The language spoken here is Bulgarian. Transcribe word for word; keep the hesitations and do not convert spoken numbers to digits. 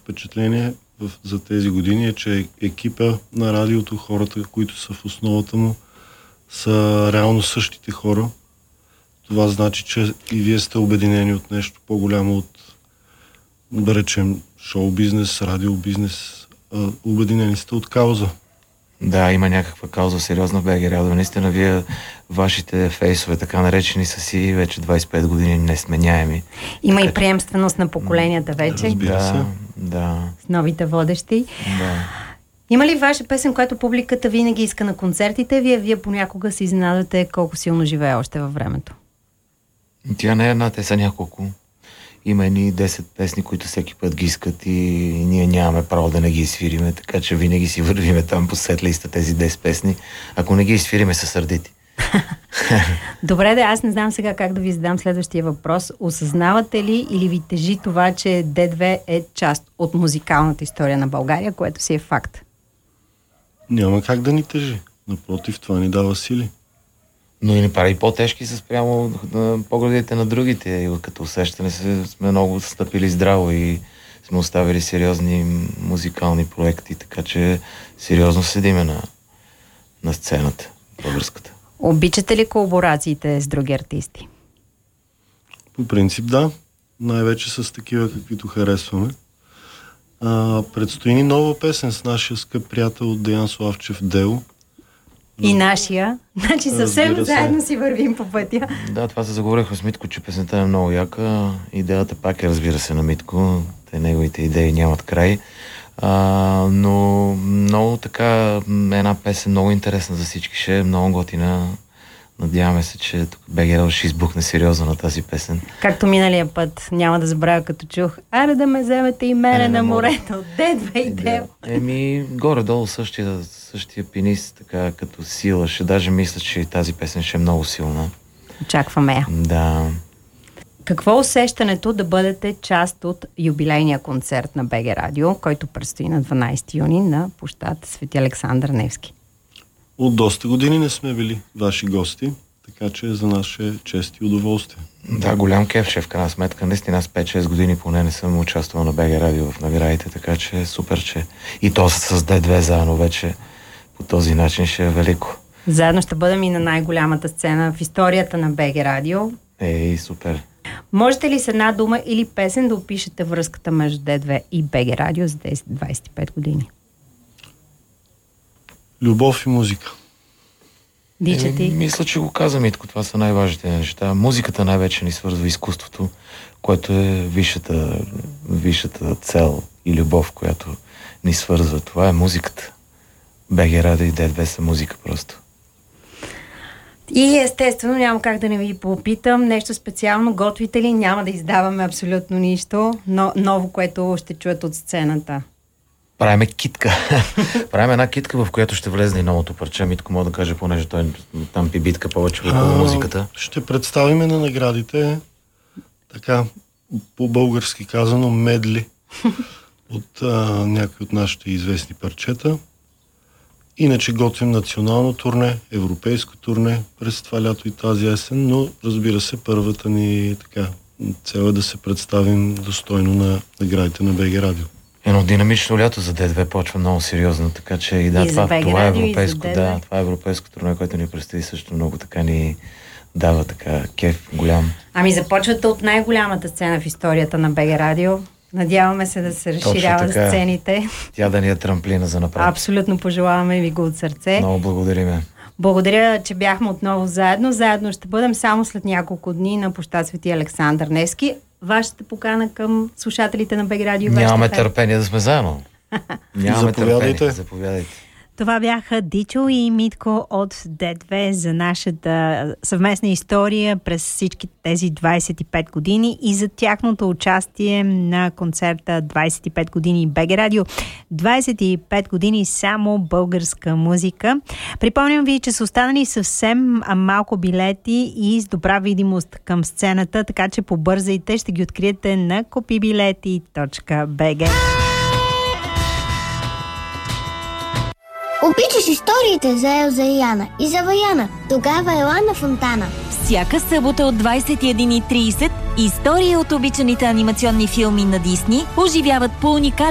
впечатление в, за тези години е, че екипа на радиото, хората, които са в основата му, са реално същите хора. Това значи, че и вие сте обединени от нещо по-голямо от, да речем, шоу-бизнес, радио-бизнес. Обединени сте от кауза. Да, има някаква кауза сериозна в БГ Радио. Наистина, вие, вашите фейсове, така наречени, са си вече двайсет и пет години несменяеми. Има така, и приемственост на поколенията вече. Разбира се. Да, да. С новите водещи. Да. Има ли ваша песен, която публиката винаги иска на концертите? Вие, вие понякога се изненадате колко силно живее още във времето. Тя не е една, те са няколко. Има едни десет песни, които всеки път ги искат и ние нямаме право да не ги изсвириме, така че винаги си вървиме там по сетлиста тези десет песни. Ако не ги изсвириме, са сърдити. Добре, да, аз не знам сега как да ви задам следващия въпрос. Осъзнавате ли или ви тежи това, че Д две е част от музикалната история на България, което си е факт? Няма как да ни тежи. Напротив, това ни дава сили. Но и ни прави по-тежки с прямо на погледите на другите. И като усещане се, сме много стъпили здраво и сме оставили сериозни музикални проекти, така че сериозно седиме на, на сцената българската. Обичате ли колаборациите с други артисти? По принцип да. Най-вече с такива, каквито харесваме. А, предстои ни нова песен с нашия скъп приятел Деян Славчев Дело. И нашия. Значи съвсем заедно си вървим по пътя. Да, това се заговорихме с Митко, че песента е много яка. Идеята пак е, разбира се, на Митко. Те неговите идеи нямат край. А, но много така, една песен много интересна за всички. Ще е много готина. Надяваме се, че тук БГ ще избухне сериозно на тази песен. Както миналия път, няма да забравя като чух: аре да ме вземете и мене е, на морето от Д две и Дело. Еми, горе-долу същия, същия пинист, така като сила. Ще даже мисля, че тази песен ще е много силна. Очакваме я. Да. Какво е усещането да бъдете част от юбилейния концерт на БГ Радио, който предстои на дванайсети юни на площад Свети Александър Невски? От доста години не сме били ваши гости, така че за нас ще е чест и удоволствие. Да, голям кеф ще в крайна сметка. Наистина с пет-шест години поне не съм участвал на БГ Радио в наградите, така че е супер, че и то с Д две заедно вече по този начин ще е велико. Заедно ще бъдем и на най-голямата сцена в историята на БГ Радио. Ей, супер. Можете ли с една дума или песен да опишете връзката между Д две и БГ Радио за десет-двайсет и пет години? Любов и музика. Дича ти? Е, мисля, че го каза Митко. Това са най-важните неща. Музиката най-вече ни свързва изкуството, което е висшата, висшата цел и любов, която ни свързва. Това е музиката. БГ Радио и Д две са музика просто. И естествено няма как да не ви попитам нещо специално. Готвите ли? Няма да издаваме абсолютно нищо, но ново, което ще чуят от сцената. Правиме китка. Правиме една китка, в която ще влезне и новото парче. Митко мога да каже, понеже той там пи битка повече върху музиката. Ще представиме на наградите така, по-български казано, медли от а, някои от нашите известни парчета. Иначе готвим национално турне, европейско турне през това лято и тази есен, но разбира се, първата ни така цел е да се представим достойно на наградите на БГ Радио. Едно динамично лято за Д две почва много сериозно, така че и да, и това, това е европейско, да, това е европейско турне, което ни предстои също много така ни дава така кеф голям. Ами започвате от най-голямата сцена в историята на БГ Радио. Надяваме се да се разширяват сцените. Тя да ни е трамплина за напред. Абсолютно пожелаваме ви го от сърце. Много благодариме. Благодаря, че бяхме отново заедно. Заедно ще бъдем само след няколко дни на площад Свети Александър Невски. Вашата покана към слушателите на БГ Радио. Нямаме търпение да сме заедно. Нямаме търпение. Заповядайте. Това бяха Дичо и Митко от Д две за нашата съвместна история през всички тези двайсет и пет години и за тяхното участие на концерта двайсет и пет години БГ Радио. двайсет и пет години само българска музика. Припомням ви, че са останали съвсем малко билети и с добра видимост към сцената, така че побързайте, ще ги откриете на купибилети точка би джи. Обичаш историите за Елза и Яна и за Ваяна. Тогава ела на Фонтана. Всяка събота от двайсет и една и трийсет истории от обичаните анимационни филми на Дисни оживяват по уникален